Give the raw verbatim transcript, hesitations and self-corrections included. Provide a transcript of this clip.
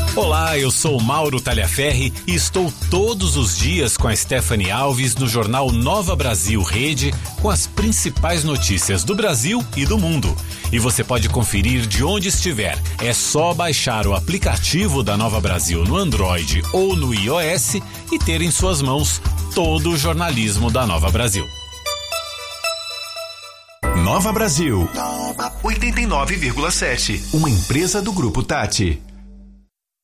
Olá, eu sou Mauro Talhaferri e estou todos os dias com a Stephanie Alves no jornal Nova Brasil Rede com as principais notícias do Brasil e do mundo. E você pode conferir de onde estiver. É só baixar o aplicativo da Nova Brasil no Android ou no iOS e ter em suas mãos todo o jornalismo da Nova Brasil. Nova Brasil. Nova oitenta e nove vírgula sete. Uma empresa do Grupo Tati.